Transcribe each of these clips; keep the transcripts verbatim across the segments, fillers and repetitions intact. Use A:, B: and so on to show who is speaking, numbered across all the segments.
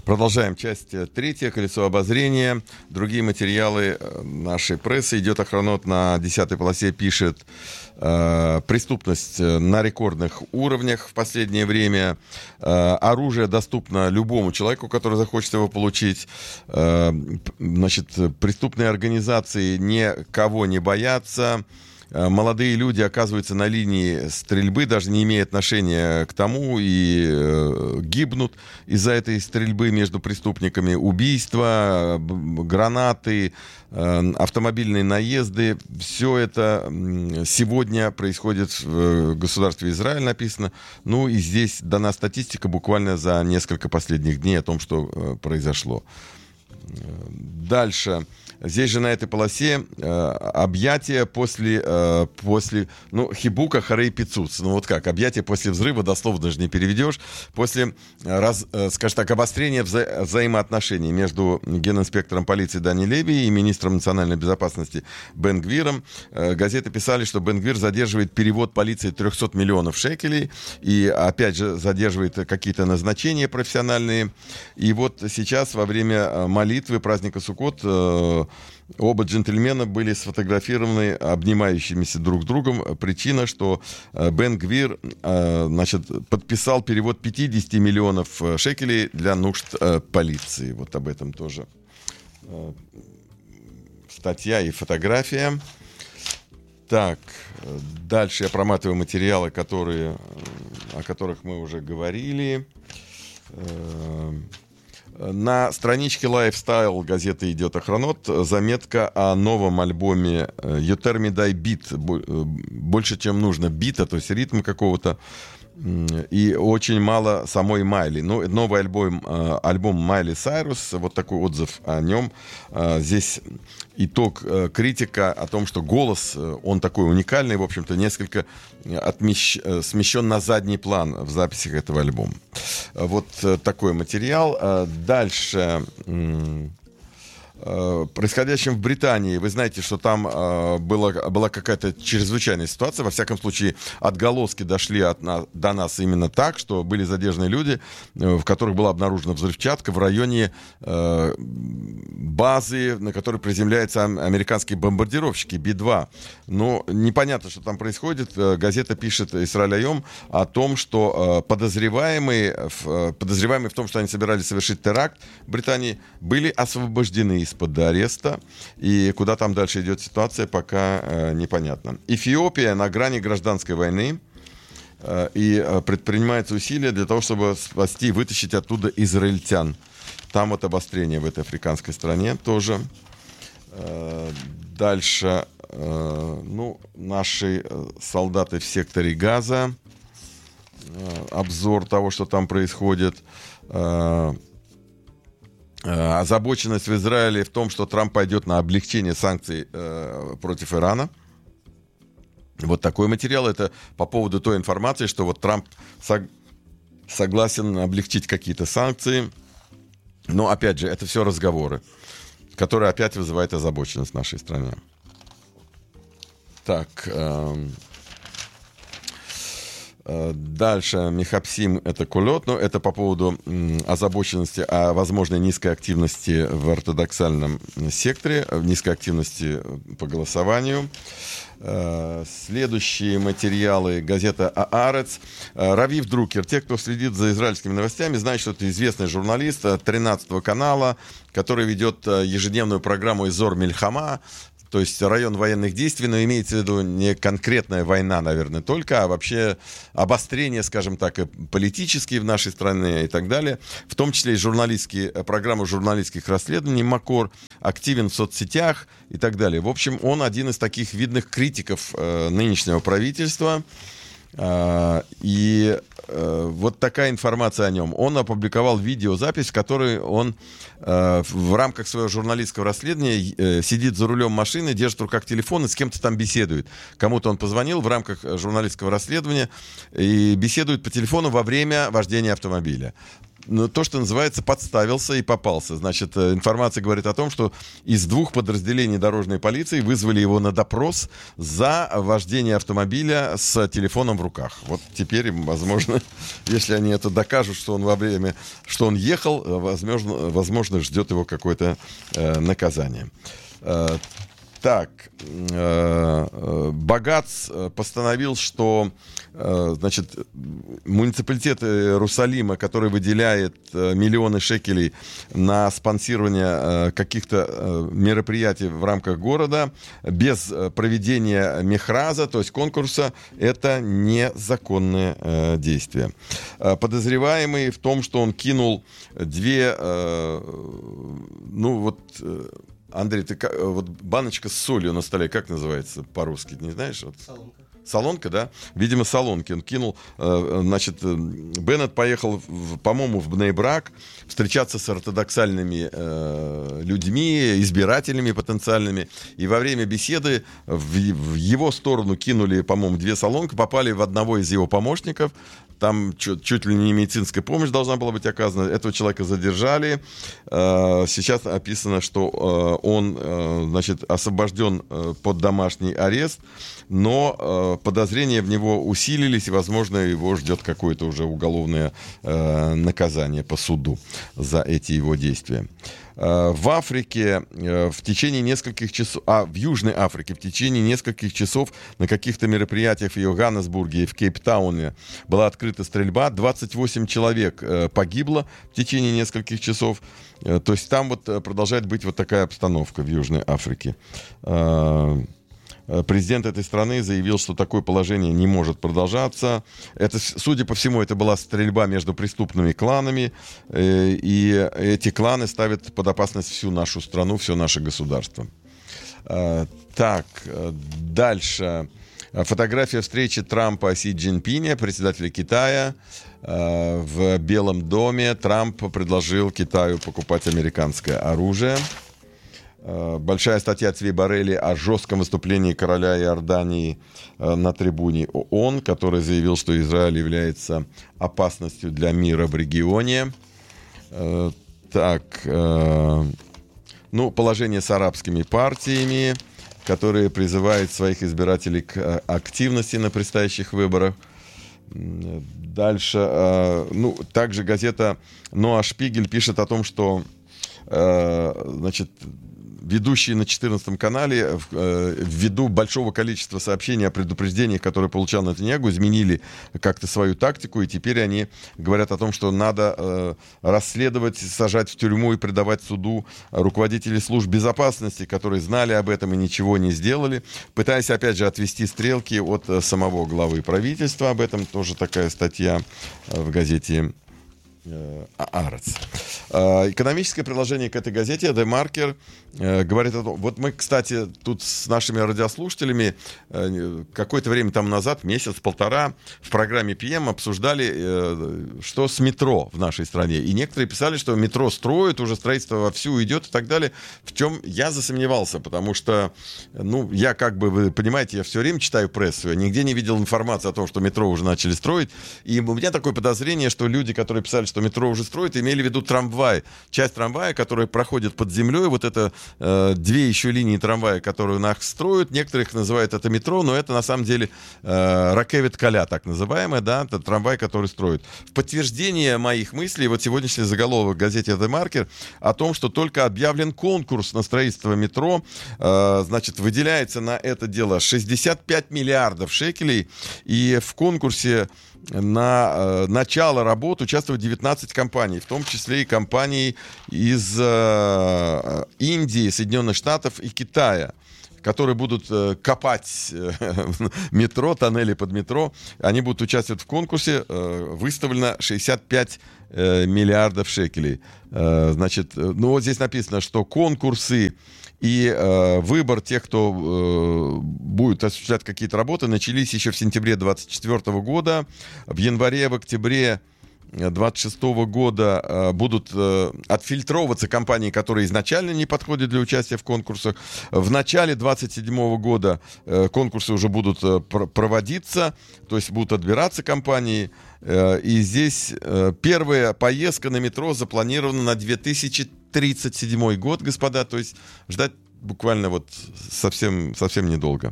A: Продолжаем часть третья, колесо обозрения. Другие материалы нашей прессы. Идет охранот на десятой полосе, пишет э, преступность на рекордных уровнях в последнее время. Э, оружие доступно любому человеку, который захочет его получить. Э, значит, преступные организации никого не боятся. Молодые люди оказываются на линии стрельбы, даже не имея отношения к тому, и э, гибнут из-за этой стрельбы между преступниками. Убийства, гранаты, э, автомобильные наезды. Все это сегодня происходит в государстве Израиль, написано. Ну и здесь дана статистика буквально за несколько последних дней о том, что э, произошло. Дальше. Здесь же на этой полосе э, объятия после, э, после, ну, хибука харей пицуц. Ну вот как, объятия после взрыва, дословно даже не переведешь. После, раз, э, скажем так, обострения вза- взаимоотношений между генинспектором полиции Дани Леви и министром национальной безопасности Бен Гвиром. Э, газеты писали, что Бен Гвир задерживает перевод полиции трехсот миллионов шекелей и, опять же, задерживает какие-то назначения профессиональные. И вот сейчас, во время молитвы праздника Суккот, э, оба джентльмена были сфотографированы обнимающимися друг с другом. Причина, что Бен Гвир, значит, подписал перевод пятьдесят миллионов шекелей для нужд полиции. Вот об этом тоже статья и фотография. Так, дальше я проматываю материалы, которые, о которых мы уже говорили. На страничке Lifestyle газеты «Идет охранот» заметка о новом альбоме «Ютер мидай бит», больше, чем нужно бита, то есть ритма какого-то, и очень мало самой Майли. Ну, новый альбом, альбом Майли Сайрус, вот такой отзыв о нем. Здесь итог критика о том, что голос, он такой уникальный, в общем-то, несколько отмещ... смещен на задний план в записях этого альбома. Вот такой материал. Дальше... происходящем в Британии. Вы знаете, что там э, была, была какая-то чрезвычайная ситуация. Во всяком случае, отголоски дошли от на, до нас именно так, что были задержаны люди, э, в которых была обнаружена взрывчатка в районе э, базы, на которой приземляются американские бомбардировщики Би два. Но непонятно, что там происходит. Газета пишет «Исраэль Айом» о том, что э, подозреваемые, в, подозреваемые в том, что они собирались совершить теракт в Британии, были освобождены из-под ареста, и куда там дальше идет ситуация, пока э, непонятно. Эфиопия на грани гражданской войны, э, и э, предпринимаются усилия для того, чтобы спасти, вытащить оттуда израильтян. Там вот обострение в этой африканской стране тоже. Э, дальше, э, ну, наши солдаты в секторе Газа. Э, обзор того, что там происходит. Э, Озабоченность в Израиле в том, что Трамп пойдет на облегчение санкций э, против Ирана. Вот такой материал. Это по поводу той информации, что вот Трамп сог- согласен облегчить какие-то санкции. Но, опять же, это все разговоры, которые опять вызывают озабоченность в нашей стране. Так... Э- Дальше Михапсим — это кулет, но это по поводу м, озабоченности о возможной низкой активности в ортодоксальном секторе, низкой активности по голосованию. Следующие материалы. Газета «Аарец». Равив Друкер. Те, кто следит за израильскими новостями, знают, что это известный журналист тринадцатого канала, который ведет ежедневную программу «Изор Мельхама», то есть район военных действий, но имеется в виду не конкретная война, наверное, только, а вообще обострение, скажем так, и политические в нашей стране и так далее. В том числе и журналистские, программы журналистских расследований «Макор», активен в соцсетях и так далее. В общем, он один из таких видных критиков э, нынешнего правительства. Uh, и uh, вот такая информация о нем. Он опубликовал видеозапись, в которой он uh, в рамках своего журналистского расследования uh, сидит за рулем машины, держит в руках телефон и с кем-то там беседует. Кому-то он позвонил в рамках журналистского расследования и беседует по телефону во время вождения автомобиля. ну, то, что называется, подставился и попался. Значит, информация говорит о том, что из двух подразделений дорожной полиции вызвали его на допрос за вождение автомобиля с телефоном в руках. Вот теперь, возможно, если они это докажут, что он во время, что он ехал, возможно, возможно ждет его какое-то э, наказание. Э, так, э, Багац постановил, что значит, муниципалитет Иерусалима, который выделяет миллионы шекелей на спонсирование каких-то мероприятий в рамках города, без проведения мехраза, то есть конкурса, это незаконное действие. Подозреваемый в том, что он кинул две, ну вот... Андрей, ты вот баночка с солью на столе, как называется по-русски, не знаешь? Вот.
B: Солонка.
A: Солонка, да? Видимо, солонки. Он кинул, значит, Беннет поехал, в, по-моему, в Бней-Брак встречаться с ортодоксальными э, людьми, избирателями потенциальными. И во время беседы в, в его сторону кинули, по-моему, две солонки, попали в одного из его помощников. Там чуть, чуть ли не медицинская помощь должна была быть оказана. Этого человека задержали. Э, сейчас описано, что э, он, э, значит, освобожден э, под домашний арест, но э, подозрения в него усилились, и, возможно, его ждет какое-то уже уголовное э, наказание по суду за эти его действия. Э, в Африке э, в течение нескольких часов, а в Южной Африке в течение нескольких часов на каких-то мероприятиях в Йоханнесбурге и в Кейптауне была открыта стрельба. двадцать восемь человек э, погибло в течение нескольких часов. Э, то есть там вот продолжает быть вот такая обстановка в Южной Африке. Э, Президент этой страны заявил, что такое положение не может продолжаться. Это, судя по всему, это была стрельба между преступными кланами, и эти кланы ставят под опасность всю нашу страну, все наше государство. Так, дальше. Фотография встречи Трампа и Си Цзиньпиня, председателя Китая. В Белом доме Трамп предложил Китаю покупать американское оружие. Большая статья Цви Барелли о жестком выступлении короля Иордании на трибуне ООН, который заявил, что Израиль является опасностью для мира в регионе. Так, ну, положение с арабскими партиями, которые призывают своих избирателей к активности на предстоящих выборах. Дальше, ну, также газета «Ноа Шпигель» пишет о том, что, значит, ведущие на четырнадцатом канале э, ввиду большого количества сообщений о предупреждениях, которые получал Нетаньяху, изменили как-то свою тактику, и теперь они говорят о том, что надо э, расследовать, сажать в тюрьму и предавать суду руководителей служб безопасности, которые знали об этом и ничего не сделали, пытаясь, опять же, отвести стрелки от э, самого главы правительства. Об этом тоже такая статья э, в газете Аарец. Экономическое приложение к этой газете The Marker говорит о том, вот мы, кстати, тут с нашими радиослушателями какое-то время там назад, месяц-полтора, в программе пи эм обсуждали, что с метро в нашей стране. И некоторые писали, что метро строят, уже строительство вовсю идет и так далее. В чем я засомневался, потому что, ну, я как бы, вы понимаете, я все время читаю прессу, я нигде не видел информации о том, что метро уже начали строить. И у меня такое подозрение, что люди, которые писали, что метро уже строят, имели в виду трамвай. Часть трамвая, которая проходит под землей, вот это э, две еще линии трамвая, которые у нас строят, некоторых называют это метро, но это на самом деле э, ракевит коля, так называемая, да, это трамвай, который строят. В подтверждение моих мыслей, вот сегодняшний заголовок в газете The Marker о том, что только объявлен конкурс на строительство метро, э, значит, выделяется на это дело шестьдесят пять миллиардов шекелей, и в конкурсе на э, начало работ участвуют девятнадцать компаний, в том числе и компании из э, Индии, Соединенных Штатов и Китая, которые будут э, копать э, метро, тоннели под метро. Они будут участвовать в конкурсе. Э, выставлено шестьдесят пять э, миллиардов шекелей. Э, значит, ну вот здесь написано, что конкурсы и э, выбор тех, кто э, будет осуществлять какие-то работы, начались еще в сентябре двадцать четвёртого года. В январе, в октябре двадцать шестого года будут отфильтровываться компании, которые изначально не подходят для участия в конкурсах. В начале двадцать седьмого года конкурсы уже будут проводиться, то есть будут отбираться компании. И здесь первая поездка на метро запланирована на две тысячи тридцать седьмой год, господа, то есть ждать буквально вот совсем, совсем недолго.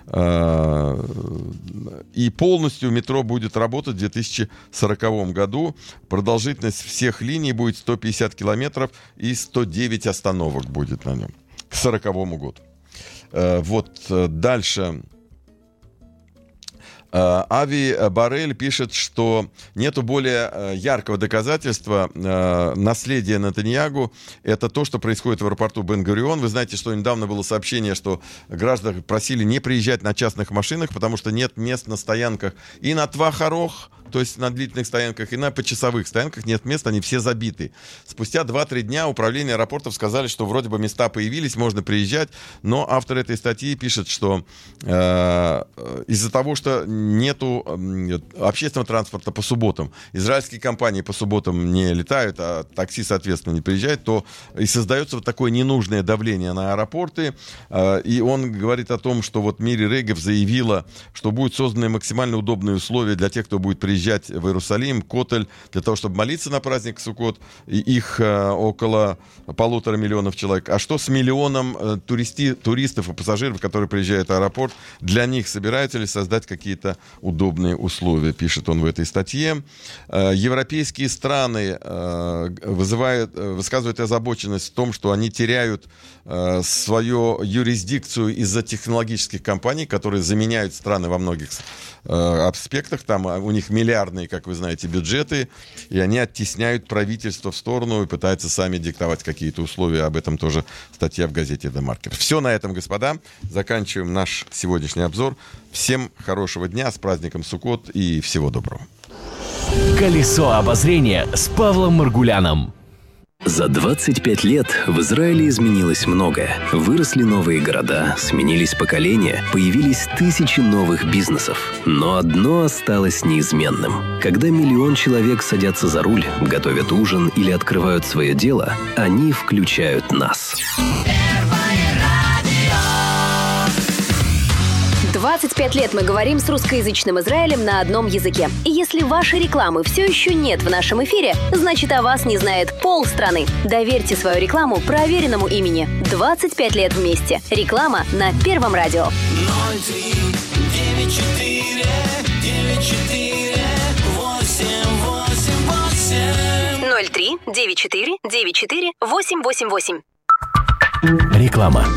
A: И полностью метро будет работать в две тысячи сороковом году. Продолжительность всех линий будет сто пятьдесят километров и сто девять остановок будет на нем к сороковому году. Вот дальше. Ави Барель пишет, что нету более яркого доказательства наследия Нетаньяху. Это то, что происходит в аэропорту Бен-Гурион. Вы знаете, что недавно было сообщение, что граждан просили не приезжать на частных машинах, потому что нет мест на стоянках и на Твах-Арох, то есть на длительных стоянках, и на почасовых стоянках нет мест, они все забиты. Спустя два-три дня управление аэропортов сказали, что вроде бы места появились, можно приезжать, но автор этой статьи пишет, что э, из-за того, что нету э, общественного транспорта по субботам, израильские компании по субботам не летают, а такси, соответственно, не приезжают, то и создается вот такое ненужное давление на аэропорты. Э, и он говорит о том, что вот Мири Регев заявила, что будут созданы максимально удобные условия для тех, кто будет приезжать в Иерусалим, Котель, для того, чтобы молиться на праздник Суккот. И их э, около полутора миллионов человек. А что с миллионом э, туристи, туристов и пассажиров, которые приезжают в аэропорт? Для них собираются ли создать какие-то удобные условия, пишет он в этой статье. Э, европейские страны э, вызывают, э, высказывают озабоченность в том, что они теряют э, свою юрисдикцию из-за технологических компаний, которые заменяют страны во многих э, аспектах. Там у них миллиардные, как вы знаете, бюджеты, и они оттесняют правительство в сторону и пытаются сами диктовать какие-то условия. Об этом тоже статья в газете «The Marker». Все на этом, господа. Заканчиваем наш сегодняшний обзор. Всем хорошего дня, с праздником Суккот и всего доброго.
B: Колесо обозрения с Павлом Маргуляном.
C: За двадцать пять лет в Израиле изменилось многое. Выросли новые города, сменились поколения, появились тысячи новых бизнесов. Но одно осталось неизменным. Когда миллион человек садятся за руль, готовят ужин или открывают свое дело, они включают нас.
D: двадцать пять лет мы говорим с русскоязычным Израилем на одном языке. И если вашей рекламы все еще нет в нашем эфире, значит, о вас не знает полстраны. Доверьте свою рекламу проверенному имени. двадцать пять лет вместе. Реклама на Первом радио.
E: ноль три девять четыре девять четыре восемь восемь восемь.
D: ноль три девять четыре девять четыре восемь восемь восемь.
B: Реклама.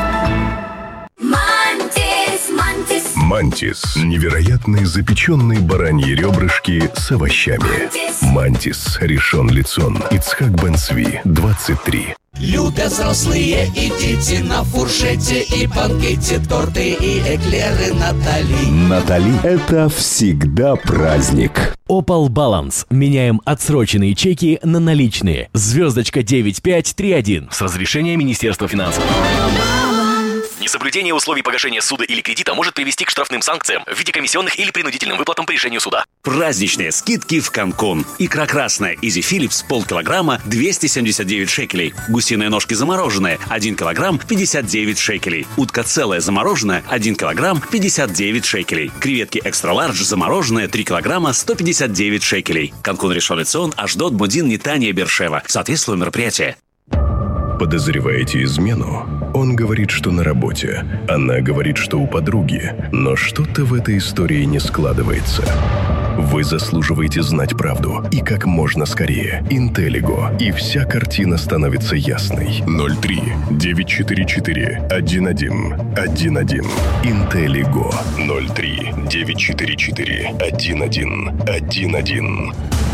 F: Мантис. Мантис. Невероятные запеченные бараньи ребрышки с овощами. Мантис. Ришон Лицон. Ицхак Бен-Цви. двадцать три.
E: Любят взрослые и дети на фуршете и банкете, торты и эклеры Натали.
G: Натали – это всегда праздник.
B: Opal Balance. Меняем отсроченные чеки на наличные. Звездочка девять пять три один. С разрешения Министерства финансов. Несоблюдение условий погашения суда или кредита может привести к штрафным санкциям в виде комиссионных или принудительным выплатам по решению суда.
H: Праздничные скидки в Канкун. Икра красная Изи Филлипс полкилограмма двести семьдесят девять шекелей. Гусиные ножки замороженные один килограмм пятьдесят девять шекелей. Утка целая замороженная один килограмм пятьдесят девять шекелей. Креветки экстра лардж замороженные три килограмма сто пятьдесят девять шекелей. Канкун, Ришон Лецион, Ашдод, Модин, Нетания, Бершева. Соответствует мероприятие.
F: Подозреваете измену? Он говорит, что на работе. Она говорит, что у подруги. Но что-то в этой истории не складывается. Вы заслуживаете знать правду. И как можно скорее. Интеллиго. И вся картина становится ясной. ноль три девять четыре четыре один один один один. Интеллиго. ноль три девять четыре четыре один один один один.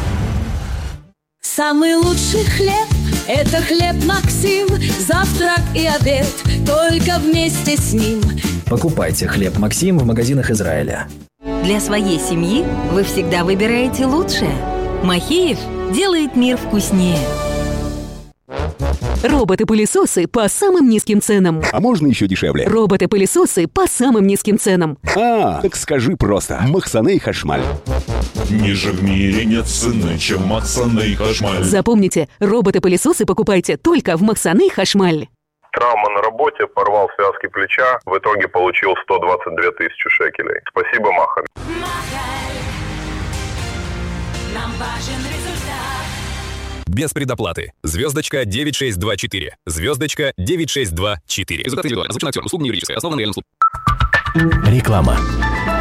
I: Самый лучший хлеб – это хлеб Максим. Завтрак и обед только вместе с ним.
J: Покупайте хлеб Максим в магазинах Израиля.
K: Для своей семьи вы всегда выбираете лучшее. Махеев делает мир вкуснее.
L: Роботы-пылесосы по самым низким ценам.
G: А можно еще дешевле?
L: Роботы-пылесосы по самым низким ценам.
G: А, так скажи просто. Махсаней Хашмаль.
M: Ниже в мире нет цены, чем Махсаней Хашмаль.
L: Запомните, роботы-пылесосы покупайте только в Махсаней Хашмаль.
N: Травма на работе, порвал связки плеча, в итоге получил сто двадцать две тысячи шекелей. Спасибо, Маха.
O: Нам важен результат.
P: Без предоплаты. Звездочка девять шесть два четыре. Звездочка девять шесть два четыре. Результат индивидуально. Озвучен актер. Услуга не юридическая. Основан на реальном случае.
B: Реклама.